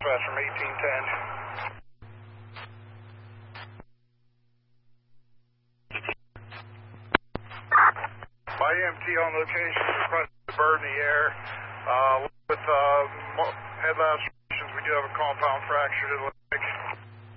dispatch from 1810. My EMT on location requested a bird in the air. With head lacerations, we do have a compound fracture to the